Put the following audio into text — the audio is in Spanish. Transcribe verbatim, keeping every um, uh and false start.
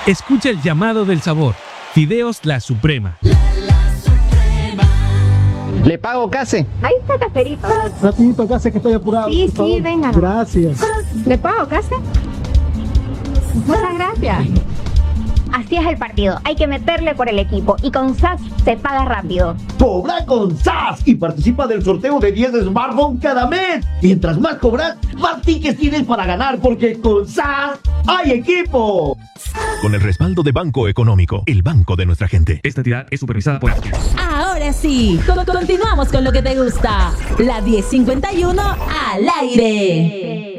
Escucha el llamado del sabor. Fideos La Suprema. ¿Le pago case? Ahí está Caserito. Rapidito, case que estoy apurado. Sí, por favor. sí, venga. Gracias. ¿Le pago Case? Muchas gracias. Así es el partido, hay que meterle por el equipo y con S A S se paga rápido. Cobra con S A S y participa del sorteo de diez smartphones cada mes. Mientras más cobras, más tickets tienes para ganar porque con S A S hay equipo. Con el respaldo de Banco Económico, el banco de nuestra gente. Esta entidad es supervisada por... Ahora sí, con- continuamos con lo que te gusta. La diez cincuenta y uno al aire.